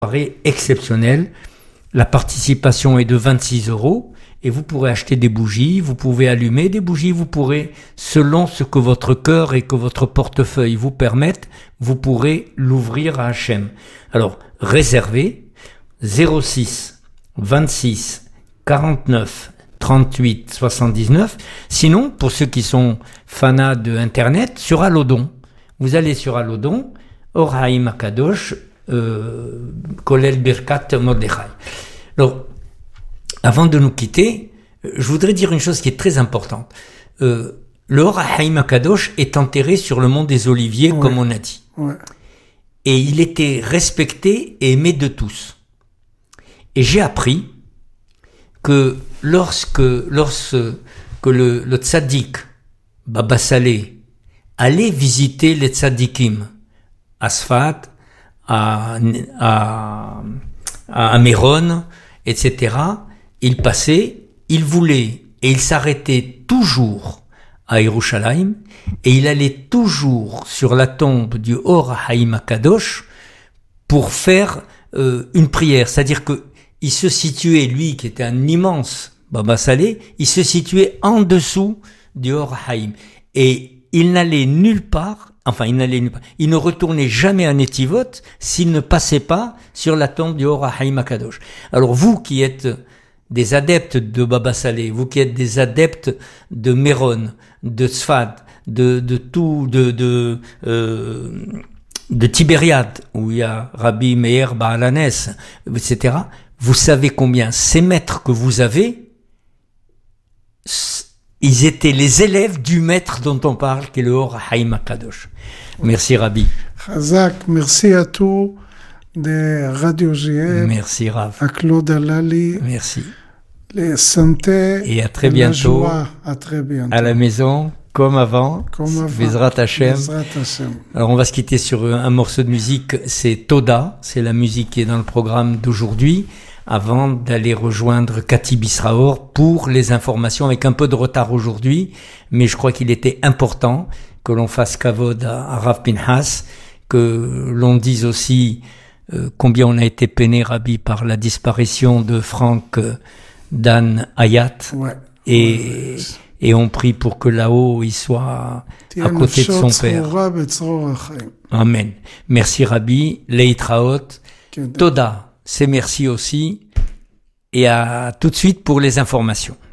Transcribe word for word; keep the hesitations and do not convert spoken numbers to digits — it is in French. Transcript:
soirée exceptionnelle. La participation est de vingt-six euros et vous pourrez acheter des bougies, vous pouvez allumer des bougies, vous pourrez, selon ce que votre cœur et que votre portefeuille vous permettent, vous pourrez l'ouvrir à Hachem. Alors, réservez zéro six vingt-six quarante-neuf trente-huit soixante-dix-neuf. Sinon, pour ceux qui sont fanats de Internet, sur Alodon. Vous allez sur Alodon, Or Haïm Akadosh, euh, Kolel Birkat Mordechai. Alors, avant de nous quitter, je voudrais dire une chose qui est très importante. Euh, le Or Haïm Akadosh est enterré sur le mont des Oliviers, ouais, comme on a dit. Ouais. Et il était respecté et aimé de tous. Et j'ai appris que lorsque, lorsque le, le tzaddik, Baba Salé, allait visiter les tzaddikim à Sfat, à, à, à Méron, et cetera, il passait, il voulait, et il s'arrêtait toujours à Yerushalayim, et il allait toujours sur la tombe du Or Haïm Akadosh pour faire euh, une prière. C'est-à-dire que il se situait, lui, qui était un immense Baba Salé, il se situait en dessous du Or Haïm. Et il n'allait nulle part, enfin, il n'allait nulle part, il ne retournait jamais à Netivot s'il ne passait pas sur la tombe du Or Haïm Akadosh. Alors, vous qui êtes des adeptes de Baba Salé, vous qui êtes des adeptes de Méron, de Tzfat, de, de tout, de, de, euh, de Tibériade, où il y a Rabbi Meir Baalanes, et cetera, vous savez combien ces maîtres que vous avez, ils étaient les élèves du maître dont on parle, qui est le Or Haïm Akadosh. Merci Rabbi. Chazak, merci à tous de Radio J F. Merci Rav. À Claude Alali. Merci. Les santé. Et à très et bientôt. La joie. À très bientôt. À la maison, comme avant. Comme avant. Bezrat Hashem. Bezrat Hashem. Alors on va se quitter sur un morceau de musique, c'est Toda, c'est la musique qui est dans le programme d'aujourd'hui, avant d'aller rejoindre Cathy Bisraor pour les informations, avec un peu de retard aujourd'hui, mais je crois qu'il était important que l'on fasse kavod à, à Rav Pinhas, que l'on dise aussi euh, combien on a été peiné, Rabbi, par la disparition de Franck euh, Dan Hayat, ouais. et, ouais. et on prie pour que là-haut il soit à côté de son père. Amen. Merci Rabbi, Leitraot, Toda. C'est merci aussi, et à tout de suite pour les informations.